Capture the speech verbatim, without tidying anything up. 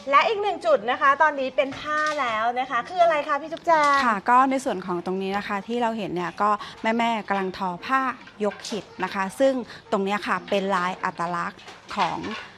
และอีกหนึ่งจุดนะคะตอนนี้เป็นผ้าแล้วนะคะคืออะไรคะพี่จุ๊บแจงค่ะก็ในส่วนของตรงนี้นะคะที่เราเห็นเนี่ยก็แม่ๆกำลังทอผ้ายกขิดนะคะซึ่งตรงนี้ค่ะเป็นลายอัตลักษณ์ของ